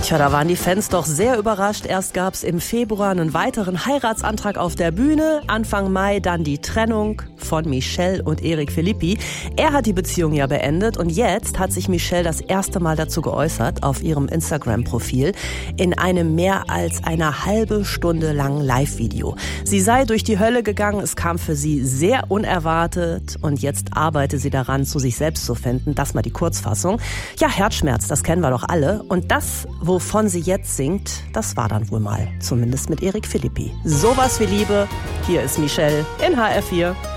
Tja, da waren die Fans doch sehr überrascht. Erst gab es im Februar einen weiteren Heiratsantrag auf der Bühne. Anfang Mai dann die Trennung von Michelle und Eric Philippi. Er hat die Beziehung ja beendet und jetzt hat sich Michelle das erste Mal dazu geäußert auf ihrem Instagram-Profil in einem mehr als eine halbe Stunde langen Live-Video. Sie sei durch die Hölle gegangen, es kam für sie sehr unerwartet und jetzt arbeite sie daran, zu sich selbst zu finden. Das mal die Kurzfassung. Ja, Herzschmerz, das kennen wir doch alle. Und das, wovon sie jetzt singt, das war dann wohl mal, zumindest mit Eric Philippi. Sowas wie Liebe, hier ist Michelle in HR4.